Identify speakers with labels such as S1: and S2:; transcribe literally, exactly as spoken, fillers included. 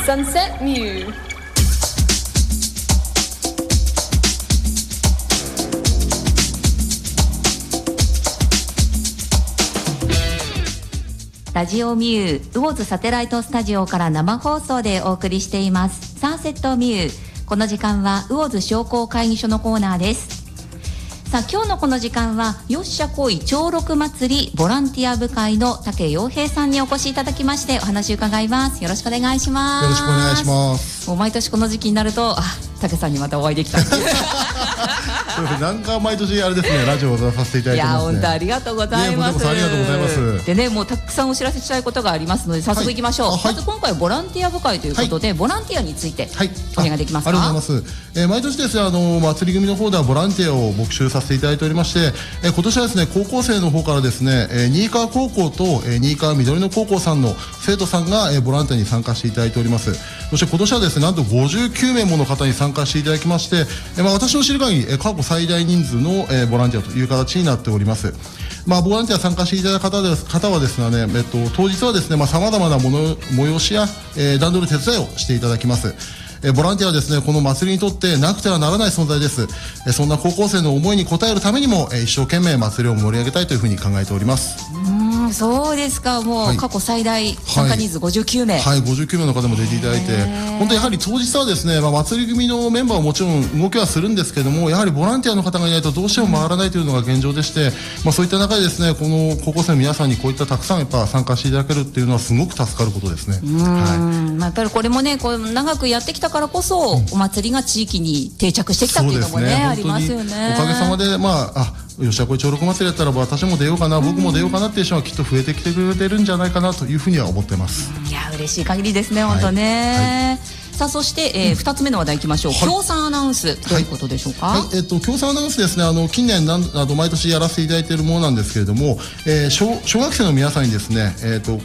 S1: Sunset Mew。
S2: ラジオミュー魚津サテライトスタジオから生放送でお送りしていますサンセットミュー。この時間は魚津商工会議所のコーナーです。さあ今日のこの時間はよっしゃこい長六祭りボランティア部会の武洋平さんにお越しいただきましてお話を伺います。よろしくお願いします。
S3: よろしくお願いします。
S2: もう毎年この時期になるとあ武さんにまたお会いできた
S3: そうですね、なんか毎年あれですねラジオを出させていただいてますね。
S2: いや本当ありがとうございます。
S3: ね、ありがとうございます。
S2: でねもうたくさんお知らせしたいことがありますので早速いきましょう、はい、まず今回ボランティア部会ということで、はい、ボランティアについてお願いできますか。
S3: ありがとうございます。えー、毎年ですねあの祭り組の方ではボランティアを募集させていただいておりまして、えー、今年はですね高校生の方からですね、えー、新川高校と、えー、新川緑野高校さんの生徒さんが、えー、ボランティアに参加していただいております。そして今年はですねなんとごじゅうきゅうめいもの方に参加していただきまして、えーまあ、私の知る限り、えー、過去最大人数の、えー、ボランティアという形になっております。まあ、ボランティア参加していただいた方です、方はですね、えっと、当日はですね、まあ、様々なもの催しや、えー、段取り手伝いをしていただきます。えー、ボランティアはですねこの祭りにとってなくてはならない存在です。えー、そんな高校生の思いに応えるためにも、えー、一生懸命祭りを盛り上げたいというふうに考えております。
S2: うーんそうですか。もう、はい、過去最大参加人数ごじゅうきゅうめい、
S3: はい、はい、ごじゅうきゅうめいの方も出ていただいて本当やはり当日はですね、まあ、祭り組のメンバーはもちろん動きはするんですけどもやはりボランティアの方がいないとどうしても回らないというのが現状でして、まあ、そういった中でですねこの高校生の皆さんにこういったたくさんやっぱ参加していただけるっていうのはすごく助かることですね。
S2: うん、はい、まあ、やっぱりこれもねこう長くやってきたからこそ、うんお祭りが地域に定着してきたっていうのも ね, ねありますよね。
S3: おかげさまで、まあ、あよっしゃこい長六祭りやったら私も出ようかな、うん、僕も出ようかなっていう人はきっと増えてきてくれてるんじゃないかなというふうには思ってます。
S2: いや嬉しい限りですね本当ね、はいはい、さあそして、えー、ふたつめの話題いきましょう、はい、協賛アナウンスどういうことでしょうか。
S3: はいはい、えっと、協賛アナウンスですねあの近年なんあの毎年やらせていただいているものなんですけれども、えー、小, 小学生の皆さんにですね、えー、と